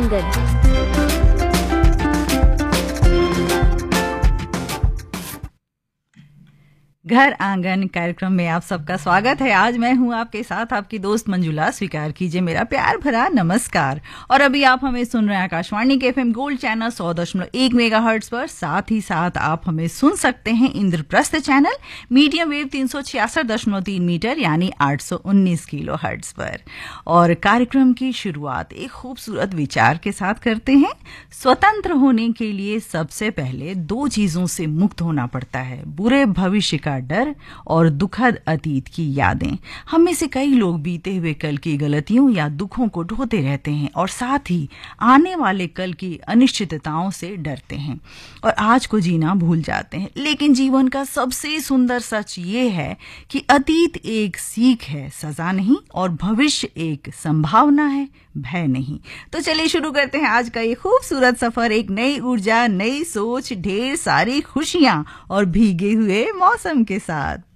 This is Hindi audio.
आंगन। घर आंगन कार्यक्रम में आप सबका स्वागत है। आज मैं हूं आपके साथ आपकी दोस्त मंजुला। स्वीकार कीजिए मेरा प्यार भरा नमस्कार। और अभी आप हमें सुन रहे हैं आकाशवाणी के एफएम गोल्ड चैनल 100.1 मेगाहर्ट्ज पर। साथ ही साथ आप हमें सुन सकते हैं Indraprastha channel medium wave 366.3 metre यानी 819 किलोहर्ट्ज पर। और कार्यक्रम की शुरुआत एक खूबसूरत विचार के साथ करते हैं। स्वतंत्र होने के लिए सबसे पहले 2 चीजों से मुक्त होना पड़ता है, बुरे भविष्य का डर और दुखद अतीत की यादें। हम में से कई लोग बीते हुए कल की गलतियों या दुखों को ढोते रहते हैं और साथ ही आने वाले कल की अनिश्चितताओं से डरते हैं और आज को जीना भूल जाते हैं। लेकिन जीवन का सबसे सुंदर सच ये है कि अतीत एक सीख है, सजा नहीं, और भविष्य एक संभावना है, भय नहीं। तो चलिए शुरू करते हैं आज का ये खूबसूरत सफर। एक नई ऊर्जा, नई सोच, ढेर सारी खुशियां और भीगे हुए मौसम के साथ।